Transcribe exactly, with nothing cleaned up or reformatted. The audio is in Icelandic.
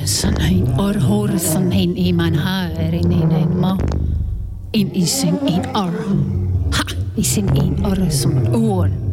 San hein or hoor san hein i man haar in een een ma. In is een een ar. Ha, is een een ar som oor.